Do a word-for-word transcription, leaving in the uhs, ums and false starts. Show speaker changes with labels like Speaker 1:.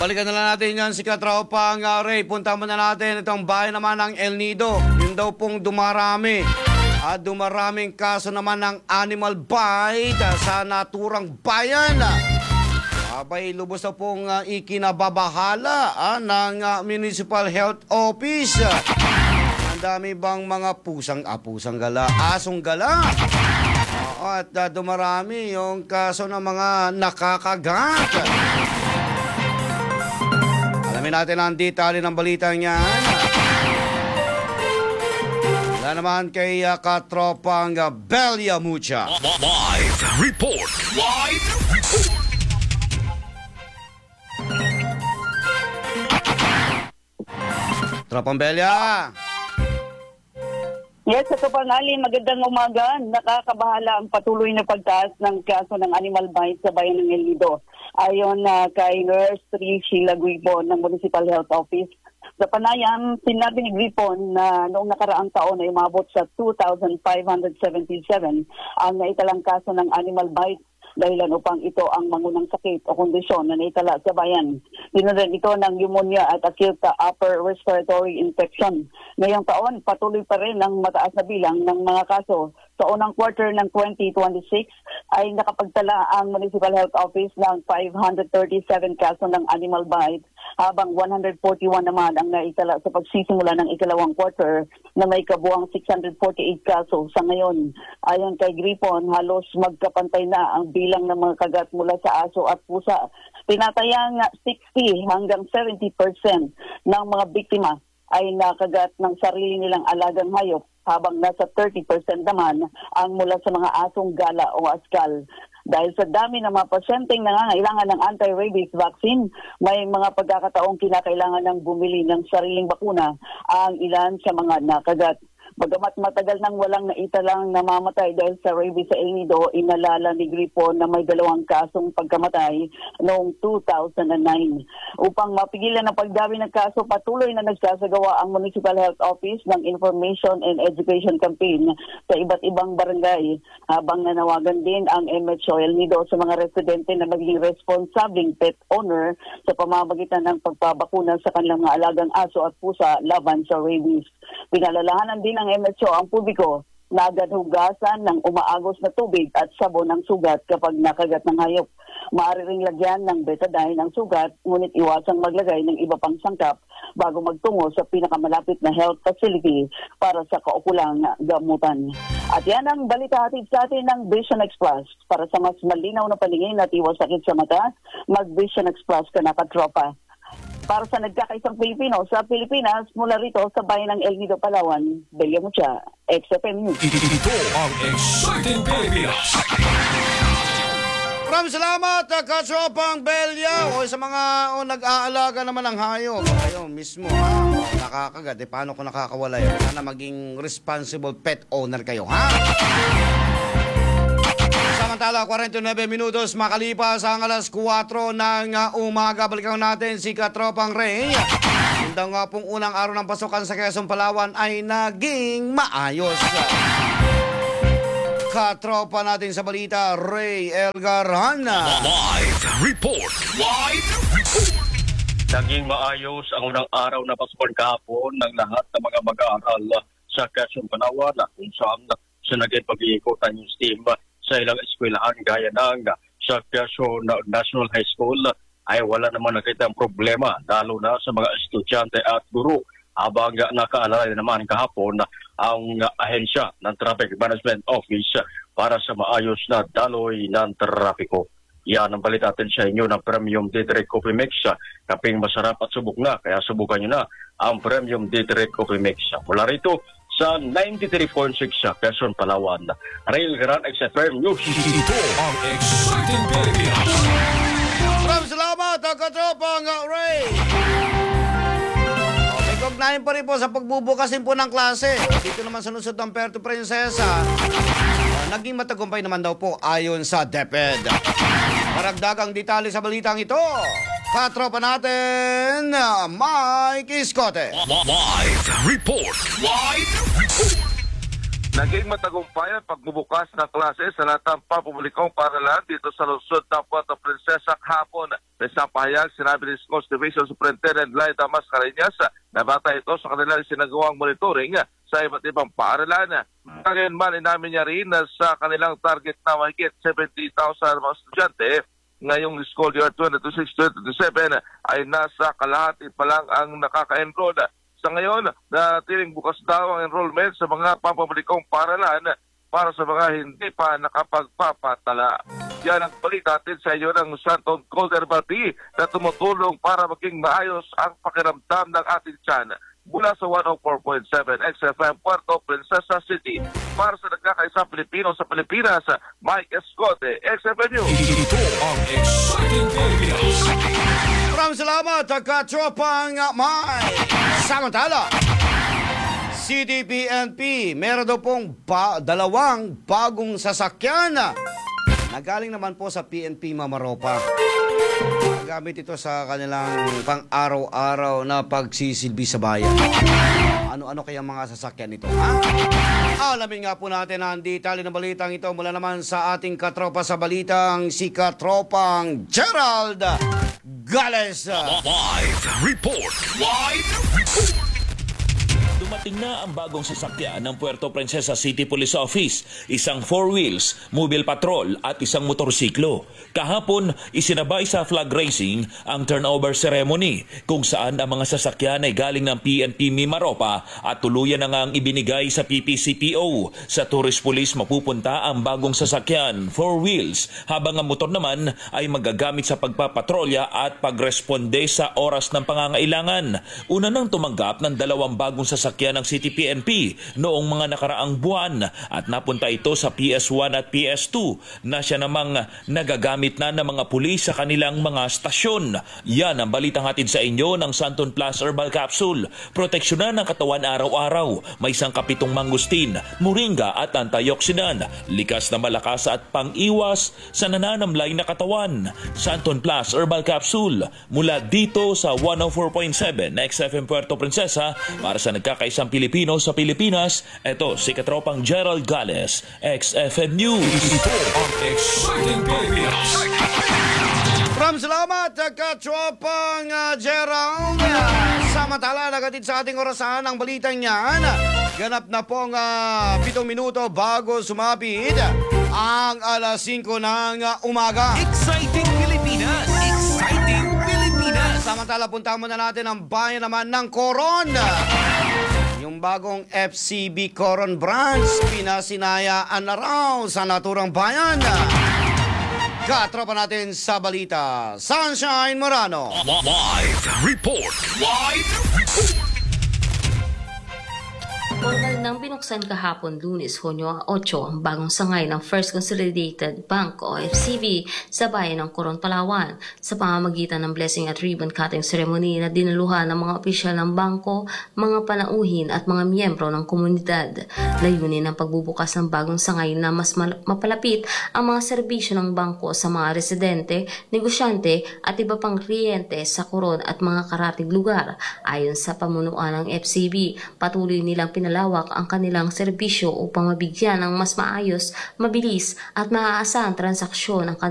Speaker 1: Balikan na lang natin yan si Katropang uh, Ray. Punta muna natin itong bahay naman ng El Nido. Yun daw pong dumarami. At dumaraming kaso naman ng animal bite uh, sa naturang bayan. Abay, lubos na pong uh, ikinababahala uh, ng uh, Municipal Health Office. Ang dami bang mga pusang, ah, pusang gala, asong gala. Uh, at uh, dumarami yung kaso ng mga nakakagat. Alamin natin ang detalye ng balitang yan. Wala naman kay uh, Katropang uh, Belia Mucha.
Speaker 2: Live report. Live report.
Speaker 1: Tropang Belia.
Speaker 3: Yes, sa Kapanali, magandang umaga. Nakakabahala ang patuloy na pagtaas ng kaso ng animal bite sa bayan ng El Nido. Ayon na uh, kay Nurse Tri Sheila Guibon ng Municipal Health Office. Sa panayam, sinabi ni Guibon na noong nakaraang taon ay umabot sa two thousand five hundred seventy-seven ang naitalang kaso ng animal bite dahilan upang ito ang mangunang sakit o kondisyon na naitala sa bayan. Dinadala ito ng pneumonia at acute upper respiratory infection. Ngayong taon, patuloy pa rin ang mataas na bilang ng mga kaso. Sa unang quarter ng twenty twenty-six ay nakapagtala ang Municipal Health Office ng five hundred thirty-seven kaso ng animal bite, habang one hundred forty-one naman ang naitala sa pagsisimula ng ikalawang quarter na may kabuang six hundred forty-eight kaso sa ngayon. Ayon kay Gripon, halos magkapantay na ang bilang ng mga kagat mula sa aso at pusa. Tinatayang sixty hanggang seventy percent ng mga biktima ay nakagat ng sarili nilang alagang hayop, habang nasa thirty percent naman ang mula sa mga asong gala o askal. Dahil sa dami ng mga pasyenteng nangangailangan ng anti-rabies vaccine, may mga pagkakataong kinakailangan ng bumili ng sariling bakuna ang ilan sa mga nakagat. Bagamat matagal nang walang naitalang namamatay dahil sa rabies sa El Nido, inalala ni Gripon na may dalawang kasong pagkamatay noong two thousand nine. Upang mapigilan ang pagdami ng kaso, patuloy na nagsasagawa ang Municipal Health Office ng Information and Education Campaign sa iba't ibang barangay, habang nanawagan din ang M H O El Nido sa mga residente na maging responsabling pet owner sa pamamagitan ng pagpabakuna sa kanilang mga alagang aso at pusa laban sa rabies. Pinalalahanan din ng M H O ang publiko na agad hugasan ng umaagos na tubig at sabon ng sugat kapag nakagat ng hayop. Maaari ring lagyan ng betadine ang sugat, ngunit iwasang maglagay ng iba pang sangkap bago magtungo sa pinakamalapit na health facility para sa kaukulang gamutan. At yan ang balita hatid sa atin ng Vision X Plus. Para sa mas malinaw na paningin at iwas sakit sa mata, mag-Vision X Plus ka na, Katropa. Para sa nagkakaisang Pilipino sa Pilipinas, mula rito sa bayan ng El Nido, Palawan, Belia Mucha, X F M News.
Speaker 2: Ito ang Exciting Pilipinas.
Speaker 1: Maraming salamat, Katropang Belia. O sa mga o, nag-aalaga naman ng hayop, kayo mismo, ha? Nakakagat, eh, paano ko nakakawala yun? Sana maging responsible pet owner kayo, ha? Samantala, forty-nine minutos makalipas ang alas kwatro ng umaga. Balikan natin si Katropang Ray. Hindi nga pong unang araw ng pasukan sa Quezon, Palawan ay naging maayos. Katropa natin sa balita, Ray Elgarana.
Speaker 2: Live report. Live report.
Speaker 4: Naging maayos ang unang araw na pasukan kahapon ng lahat ng mga mag-aaral sa Quezon, Palawan, kung saan sinagad pag-iikutan yung STEAM sa ilang eskwelahan gaya ng sa Quezon National High School ay wala naman nakita ang problema, lalo na sa mga estudyante at guro. Habang nakaalala naman kahapon ang ahensya ng Traffic Management Office para sa maayos na daloy ng trapiko. Yan ang balita natin sa inyo ng Premium District Coffee Mix. Kaping masarap at subok na, kaya subukan nyo na ang Premium District Coffee Mix. Mula rito sa ninety-three point six sa Quezon, Palawan, Rail Grand X F M News.
Speaker 2: Ito ang Exciting Pilipinas.
Speaker 1: Maraming salamat, Katropang Ray. Okay, kognahin pa rin po sa pagbubukasin po ng klase. Dito naman sa lungsod ng Puerto Princesa, naging matagumpay naman daw po ayon sa DepEd. Maragdagang detalye sa balitang ito, Katropa natin, Mike Iskote.
Speaker 2: Live report. Live report.
Speaker 5: Naging matagumpay ang pagbubukas ng klase sa lahat ng pampublikong paaralan dito sa lungsod ng Puerto Princesa kahapon. Sa isang pahayag, sinabi ni Schools Division Superintendent Laida Mascareñas na bata ito sa kanilang sinagawang monitoring sa iba't ibang paaralan. Ngayon man, inamin niya rin na sa kanilang target na mahigit seventy thousand mga estudyante ngayong school year twenty twenty-six twenty twenty-seven ay nasa kalahati pa lang ang nakaka-enroll. Sa ngayon, natiling bukas daw ang enrollment sa mga pampublikong paaralan para sa mga hindi pa nakapagpapatala. Yan ang balita natin sa iyo ng Santon Calder Bati na tumutulong para maging maayos ang pakiramdam ng ating tiyan. Mula sa one oh four point seven X F M Puerto Princesa City. Para sa nagkakaisa Pilipino sa Pilipinas, Mike Escote, X F M News.
Speaker 2: Ito ang Exciting Pilipinas.
Speaker 1: Maraming salamat, katropang Mike. Samantala, C D P N P, meron daw pong ba- dalawang bagong sasakyan na nagaling naman po sa P N P Mamaropa. Gamit ito sa kanilang pang-araw-araw na pagsisilbi sa bayan. Ano-ano kaya mga sasakyan ito, ha? Alamin nga po natin ang detalye ng balitang ito mula naman sa ating katropa sa balitang si Katropang Gerald Gales.
Speaker 2: Live report. Live report.
Speaker 6: Dumating na ang bagong sasakyan ng Puerto Princesa City Police Office, isang four wheels, mobile patrol at isang motorsiklo. Kahapon, isinabay sa flag racing ang turnover ceremony kung saan ang mga sasakyan ay galing ng P N P Mimaropa at tuluyan na ngang ibinigay sa P P C P O. Sa Tourist Police mapupunta ang bagong sasakyan, four wheels, habang ang motor naman ay magagamit sa pagpapatrolya at pagresponde sa oras ng pangangailangan. Una nang tumanggap ng dalawang bagong sasakyan ng City P N P noong mga nakaraang buwan at napunta ito sa P S one at P S two na siya namang nagagamit na ng mga pulis sa kanilang mga stasyon. Yan ang balitang hatid sa inyo ng Santon Plus Herbal Capsule. Proteksyonan ng katawan araw-araw. May sangkapitong mangustin, moringa at antioxidant. Likas na malakas at pang-iwas sa nananamlay na katawan. Santon Plus Herbal Capsule mula dito sa one oh four point seven X F M Puerto Princesa para sa nagkakaisang Pilipino sa Pilipinas. Ito si Katropang Gerald Gales, X F M News.
Speaker 2: Ito ang Exciting Pilipinas.
Speaker 1: Maraming salamat, katropang uh, Gerald. Samantala, nagatid sa ating orasan ang balitang yan. Ganap na pong uh, pitong minuto bago sumapit ang alas singko ng uh, umaga.
Speaker 2: Exciting Pilipinas. Exciting Pilipinas.
Speaker 1: Samantala, punta muna natin ang bayan naman ng Coron. Yung bagong F C B Coron Branch, pinasinayaan na raw sa naturang bayan. Katropa natin sa balita, Sunshine Morano.
Speaker 2: Live report. Live report.
Speaker 7: Formal nang binuksan kahapon Lunes, Hunyo eight ang bagong sangay ng First Consolidated Bank o F C B sa bayan ng Coron, Palawan sa pamamagitan ng blessing at ribbon cutting ceremony na dinaluhan ng mga opisyal ng bangko, mga panauhin at mga miyembro ng komunidad. Layunin ng pagbubukas ng bagong sangay na mas mapalapit ang mga serbisyo ng bangko sa mga residente, negosyante at iba pang kliyente sa Coron at mga karatig lugar. Ayon sa pamunuan ng F C B, patuloy nilang pinalawak ang kanilang serbisyo upang mabigyan ng mas maayos, mabilis at maaasahang transaksyon ang